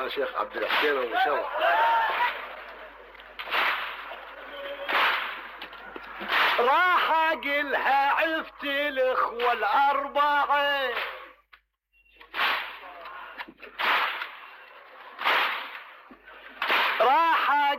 يا شيخ عبد الحسين ابو شرف. راح اقلها عفت الاخوة الاربعة